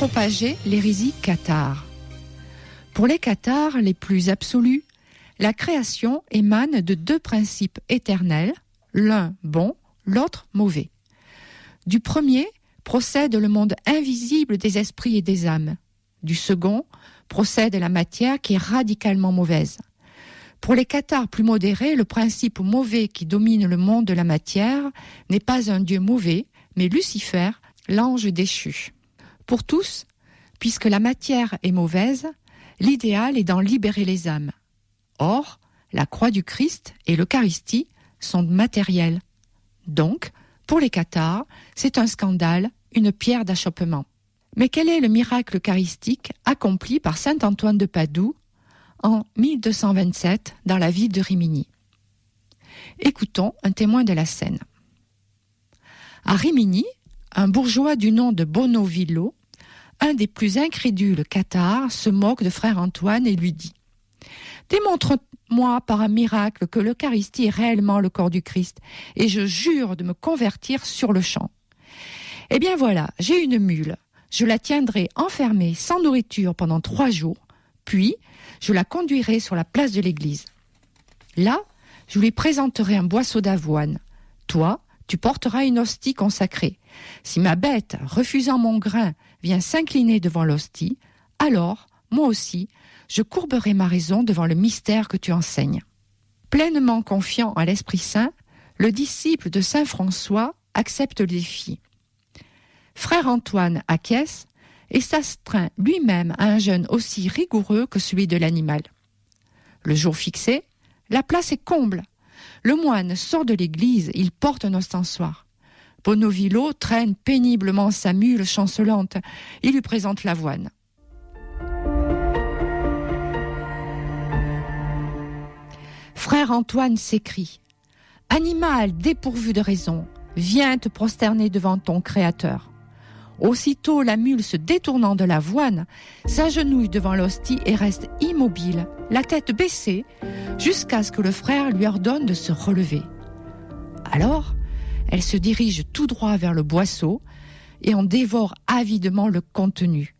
propager l'hérésie cathare. Pour les cathares les plus absolus, la création émane de deux principes éternels, l'un bon, l'autre mauvais. Du premier procède le monde invisible des esprits et des âmes. Du second procède la matière qui est radicalement mauvaise. Pour les cathares plus modérés, le principe mauvais qui domine le monde de la matière n'est pas un dieu mauvais, mais Lucifer, l'ange déchu. Pour tous, puisque la matière est mauvaise, l'idéal est d'en libérer les âmes. Or, la croix du Christ et l'Eucharistie sont matériels. Donc, pour les cathares, c'est un scandale, une pierre d'achoppement. Mais quel est le miracle eucharistique accompli par saint Antoine de Padoue en 1227 dans la ville de Rimini? Écoutons un témoin de la scène. À Rimini, un bourgeois du nom de Bonovillo, un des plus incrédules cathares, se moque de frère Antoine et lui dit « Démontre-moi par un miracle que l'Eucharistie est réellement le corps du Christ, et je jure de me convertir sur le champ. Eh bien voilà, j'ai une mule, je la tiendrai enfermée sans nourriture pendant 3 jours, puis je la conduirai sur la place de l'église. Là, je lui présenterai un boisseau d'avoine. Toi, tu porteras une hostie consacrée. Si ma bête, refusant mon grain, vient s'incliner devant l'hostie, alors, moi aussi, je courberai ma raison devant le mystère que tu enseignes. » Pleinement confiant à l'Esprit Saint, le disciple de saint François accepte le défi. Frère Antoine acquiesce et s'astreint lui-même à un jeûne aussi rigoureux que celui de l'animal. Le jour fixé, la place est comble. Le moine sort de l'église, il porte un ostensoir. Bonovillo traîne péniblement sa mule chancelante. Il lui présente l'avoine. Frère Antoine s'écrie « Animal dépourvu de raison, viens te prosterner devant ton Créateur. » Aussitôt la mule se détournant de l'avoine, s'agenouille devant l'hostie et reste immobile, la tête baissée, jusqu'à ce que le frère lui ordonne de se relever. Alors, elle se dirige tout droit vers le boisseau et en dévore avidement le contenu,